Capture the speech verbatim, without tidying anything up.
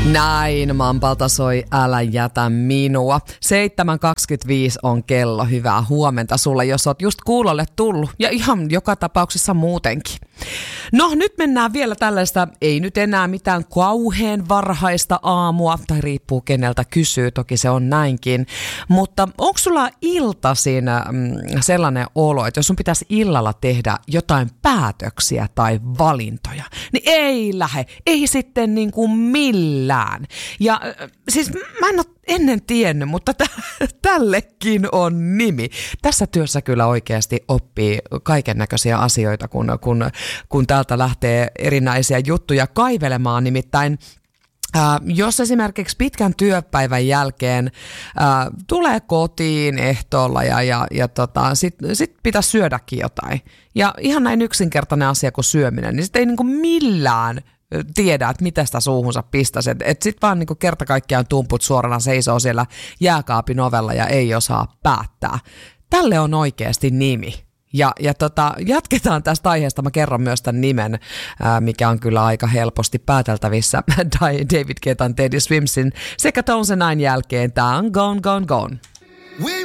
Näin Mampalta soi Älä jätä minua. seitsemän kaksikymmentäviisi on kello. Hyvää huomenta sulle, jos oot just kuulolle tullut. Ja ihan joka tapauksessa muutenkin. No nyt mennään vielä tällaista, ei nyt enää mitään kauhean varhaista aamua, tai riippuu keneltä kysyy, toki se on näinkin. Mutta onko sulla iltaisin mm, sellainen olo, että jos sun pitäisi illalla tehdä jotain päätöksiä tai valintoja, niin ei lähe, ei sitten niin kuin millään. Ja siis mä en ole ennen tiennyt, mutta t- tällekin on nimi. Tässä työssä kyllä oikeasti oppii kaiken näköisiä asioita, kun, kun, kun täältä lähtee erinäisiä juttuja kaivelemaan. Nimittäin Äh, jos esimerkiksi pitkän työpäivän jälkeen äh, tulee kotiin ehtoolla ja, ja, ja tota, sitten sit pitäisi syödäkin jotain. Ja ihan näin yksinkertainen asia kuin syöminen, niin sitten ei niinku millään tiedä, että mitä sitä suuhunsa pistäisi. Että et sitten vaan niinku kerta kaikkiaan tumput suorana seisoo siellä jääkaapin ovella ja ei osaa päättää. Tälle on oikeasti nimi. Ja, ja tota, jatketaan tästä aiheesta. Mä kerron myös tämän nimen, ää, mikä on kyllä aika helposti pääteltävissä. David Guettan, Teddy Swimpsin sekä Tones and Nine jälkeen. Tää on Gone, Gone, Gone.